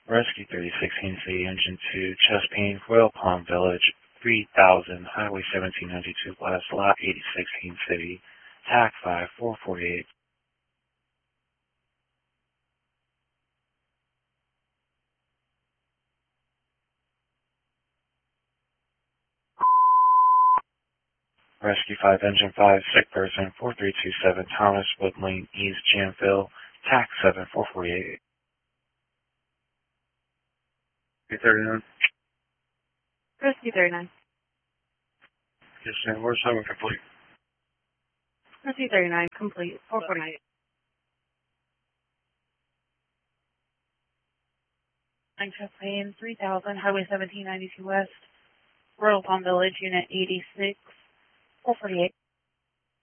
Rescue 3016 City Engine 2, chest pain, Royal Palm Village, 3000, Highway 1792 West, Lot 8016 City, TAC 5448. Rescue 5, Engine 5, sick person, 4327, Thomas Woodlane, East Jamville, TAC 7448. 339. Rescue 39. Yes, ma'am. Where's Summon complete? Rescue 39, complete. 448. Chest pain, 3000, Highway 1792 West, Royal Palm Village, Unit 86, 448.